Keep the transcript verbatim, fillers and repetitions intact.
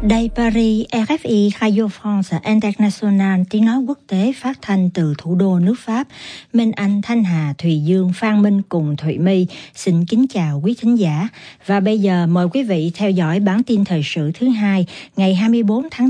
Đây Paris, R F I Radio France International, tiếng nói quốc tế phát thanh từ thủ đô nước Pháp. Minh Anh, Thanh Hà, Thùy Dương, Phan Minh cùng Thụy My xin kính chào quý thính giả. Và bây giờ mời quý vị theo dõi bản tin thời sự thứ hai ngày hai mươi bốn tháng